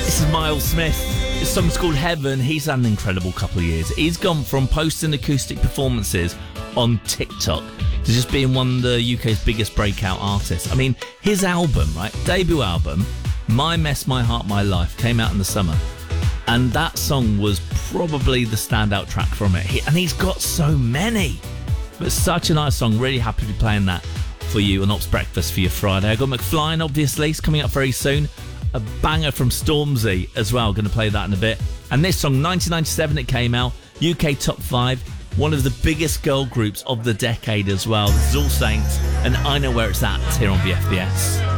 This is Miles Smith. This song's called Heaven. He's had an incredible couple of years. He's gone from posting acoustic performances on TikTok to just being one of the UK's biggest breakout artists. I mean, his album, right, debut album, My Mess, My Heart, My Life, came out in the summer. And that song was probably the standout track from it. And he's got so many. But such a nice song. Really happy to be playing that for you on Ops Breakfast for your Friday. I got McFly, obviously. He's coming up very soon. A banger from Stormzy as well. Going to play that in a bit. And this song, 1997, it came out. UK Top 5. One of the biggest girl groups of the decade as well. This is All Saints. And I Know Where It's At here on VFBS.